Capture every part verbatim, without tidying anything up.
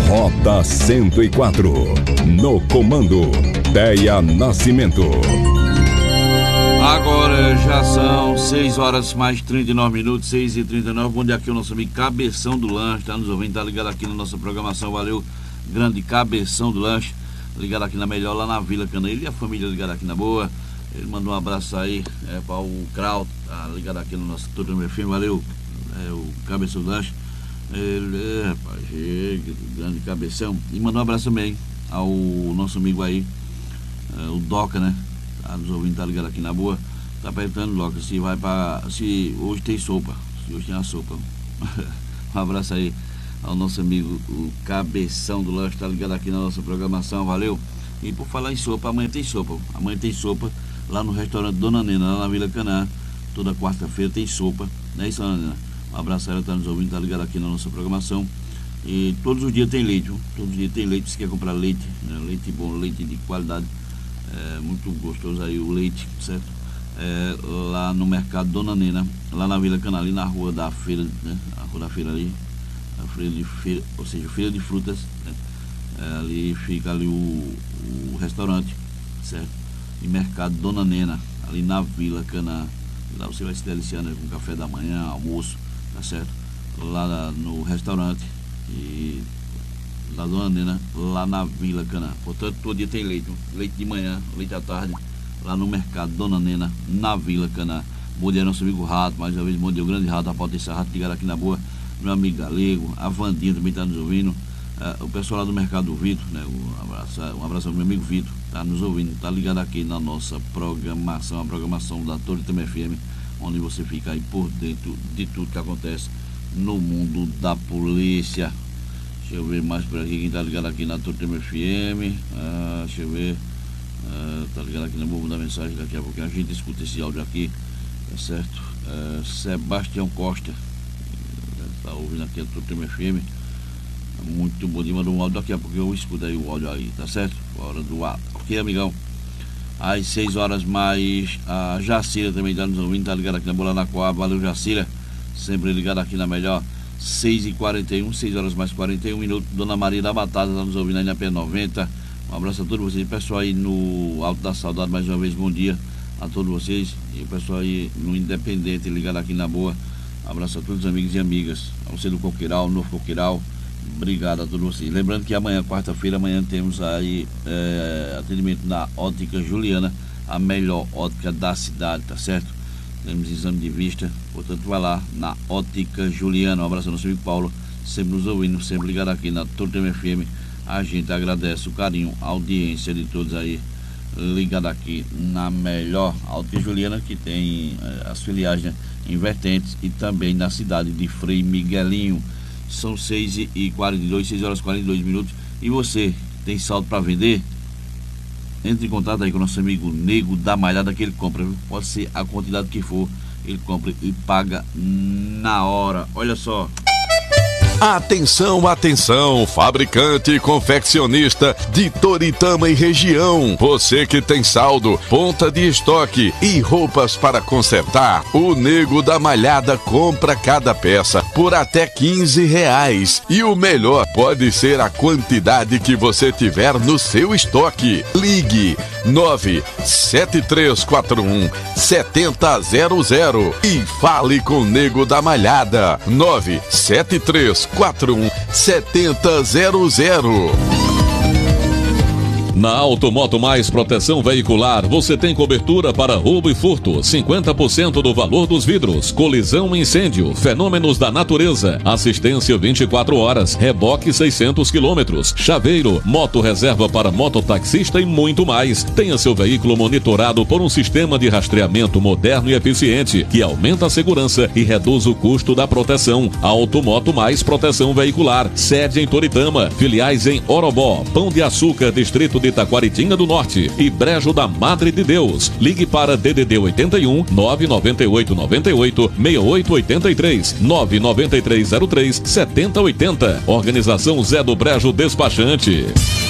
Rota cento e quatro. No comando, Deia Nascimento. Agora já são seis horas mais trinta e nove minutos, seis e trinta e nove. Bom dia aqui o nosso amigo Cabeção do Lanche, tá nos ouvindo, tá ligado aqui na nossa programação. Valeu, grande Cabeção do Lanche, ligado aqui na melhor, lá na Vila Cana. Ele e a família ligado aqui na boa. Ele mandou um abraço aí é, para o Kraut, tá ligado aqui no nosso Tudo no meu filme. Valeu, é, o Cabeção do Lanche. Ele, é, rapaz, é, grande Cabeção. E mandou um abraço também ao nosso amigo aí, é, o Doca, né? Tá nos ouvindo, tá ligado aqui na boa. Tá perguntando, Doca, se vai pra. Se hoje tem sopa. Se hoje tem a sopa. Um abraço aí ao nosso amigo, o Cabeção do Lanche, tá ligado aqui na nossa programação, valeu. E por falar em sopa, amanhã tem sopa. Amanhã tem sopa lá no restaurante Dona Nena, lá na Vila Caná. Toda quarta-feira tem sopa, não é isso, Dona Nena? Um abraço, ela tá nos ouvindo, tá ligado aqui na nossa programação. E todos os dias tem leite, viu? Todos os dias tem leite. Se quer comprar leite, né? Leite bom, leite de qualidade, é muito gostoso aí o leite, certo? É, lá no mercado Dona Nena, lá na Vila Caná, ali na rua da feira, né? A rua da feira ali, a feira de feira, ou seja, feira de frutas, né? É, ali fica ali o, o restaurante, certo? E mercado Dona Nena, ali na Vila Caná. Lá você vai se deliciando com café da manhã, almoço, tá certo? Lá no restaurante e da Dona Nena, lá na Vila Caná. Portanto, todo dia tem leite, leite de manhã, leite à tarde, lá no mercado Dona Nena, na Vila Caná. Bom dia, nosso amigo Rato, mais uma vez, bom dia, o grande Rato, a Patrícia Rato, ligado aqui na boa, meu amigo Galego, a Vandinha também está nos ouvindo, uh, o pessoal lá do mercado do Vitor, né? Um abraço, um abraço ao meu amigo Vitor, está nos ouvindo, está ligado aqui na nossa programação, a programação da Torre Tema F M, onde você fica aí por dentro de tudo que acontece no mundo da polícia. Deixa eu ver mais por aqui, quem tá ligado aqui na Torre Tema F M. Ah, deixa eu ver. Ah, tá ligado aqui na bomba da mensagem, daqui a pouco a gente escuta esse áudio aqui, tá certo? Ah, Sebastião Costa, tá ouvindo aqui a Torre Tema F M. Muito bom dia, mandou um áudio, daqui a pouco eu escuto aí o áudio aí, tá certo? Hora do ar. Ok, amigão? Às seis horas mais, a Jacira também tá nos ouvindo, tá ligado aqui na Bola na Coab. Valeu, Jacira, sempre ligado aqui na melhor. Seis e quarenta e um, seis horas mais quarenta e um minutos. Dona Maria da Batata tá nos ouvindo aí na P noventa. Um abraço a todos vocês, pessoal aí no Alto da Saudade, mais uma vez, bom dia a todos vocês. E o pessoal aí no Independente, ligado aqui na boa. Um abraço a todos os amigos e amigas, a você do Coqueiral, Novo Coqueiral. Obrigado a todos vocês. Lembrando que amanhã, quarta-feira, amanhã temos aí é, atendimento na Ótica Juliana, a melhor ótica da cidade, tá certo? Temos exame de vista, portanto vai lá na Ótica Juliana. Um abraço ao nosso amigo Paulo, sempre nos ouvindo, sempre ligado aqui na Torre Tema F M. A gente agradece o carinho, a audiência de todos aí, ligado aqui na melhor Ótica Juliana, que tem é, as filiais, né, em Vertentes e também na cidade de Frei Miguelinho. São seis e quarenta e dois, seis horas e quarenta e dois minutos. E você tem saldo para vender? Entre em contato aí com o nosso amigo Nego da Malhada, que ele compra, viu? Pode ser a quantidade que for, ele compra e paga na hora. Olha só. Atenção, atenção, fabricante e confeccionista de Toritama e região. Você que tem saldo, ponta de estoque e roupas para consertar, o Nego da Malhada compra cada peça por até quinze reais. E o melhor pode ser a quantidade que você tiver no seu estoque. Ligue nove sete três quatro um sete zero zero zero e fale com o Nego da Malhada. nove sete três quatro um sete zero zero. Na Automoto Mais Proteção Veicular, você tem cobertura para roubo e furto, cinquenta por cento do valor dos vidros, colisão e incêndio, fenômenos da natureza, assistência vinte e quatro horas, reboque seiscentos quilômetros, chaveiro, moto reserva para mototaxista e muito mais. Tenha seu veículo monitorado por um sistema de rastreamento moderno e eficiente, que aumenta a segurança e reduz o custo da proteção. Automoto Mais Proteção Veicular, sede em Toritama, filiais em Orobó, Pão de Açúcar, Distrito de Itaquaritinga do Norte e Brejo da Madre de Deus. Ligue para D D D oitenta e um, nove nove oito nove oito, seis oito oito três, nove nove três zero três, sete zero oito zero. Organização Zé do Brejo Despachante.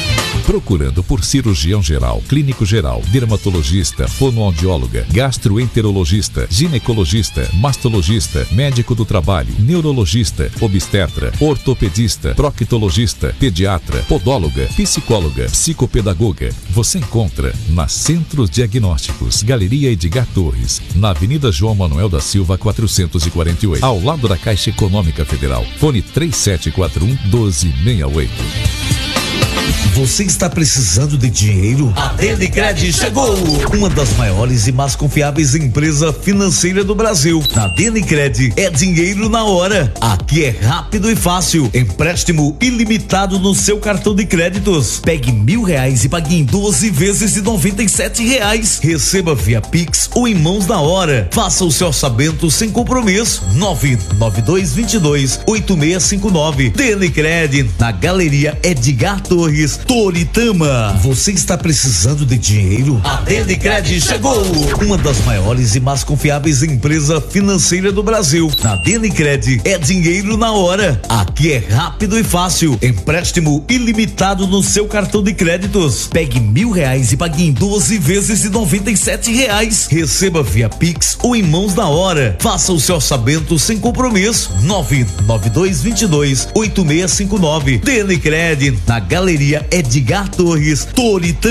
Procurando por cirurgião geral, clínico geral, dermatologista, fonoaudióloga, gastroenterologista, ginecologista, mastologista, médico do trabalho, neurologista, obstetra, ortopedista, proctologista, pediatra, podóloga, psicóloga, psicopedagoga. Você encontra na Centros Diagnósticos, Galeria Edgar Torres, na Avenida João Manuel da Silva quatrocentos e quarenta e oito, ao lado da Caixa Econômica Federal. Fone três sete quatro um, um dois seis oito. Você está precisando de dinheiro? A Denicred chegou! Uma das maiores e mais confiáveis empresas financeiras do Brasil. Na Denicred é dinheiro na hora. Aqui é rápido e fácil. Empréstimo ilimitado no seu cartão de créditos. Pegue mil reais e pague em doze vezes de noventa e sete reais. Receba via Pix ou em mãos na hora. Faça o seu orçamento sem compromisso. nove nove dois dois dois, oito seis cinco nove. Denicred, na Galeria Edgar Torres, Toritama. Você está precisando de dinheiro? A Denicred chegou! Uma das maiores e mais confiáveis empresas financeiras do Brasil. Na Denicred é dinheiro na hora. Aqui é rápido e fácil. Empréstimo ilimitado no seu cartão de créditos. Pegue mil reais e pague em doze vezes de noventa e sete reais. Receba via Pix ou em mãos na hora. Faça o seu orçamento sem compromisso. nove nove dois dois dois, oito seis cinco nove. Denicred, na Galeria Edgar Torres, Toritama.